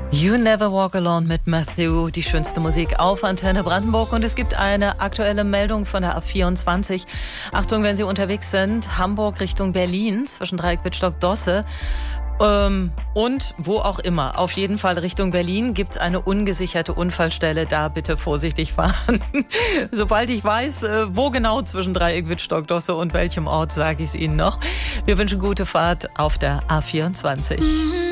You Never Walk Alone mit Matthew, die schönste Musik auf Antenne Brandenburg. Und es gibt eine aktuelle Meldung von der A24. Achtung, wenn Sie unterwegs sind, Hamburg Richtung Berlin, zwischen Dreieck-Wittstock-Dosse. Und wo auch immer. Auf jeden Fall Richtung Berlin gibt's eine ungesicherte Unfallstelle. Da bitte vorsichtig fahren. Sobald ich weiß, wo genau zwischen Dreieck-Wittstock-Dosse und welchem Ort, sage ich es Ihnen noch. Wir wünschen gute Fahrt auf der A24.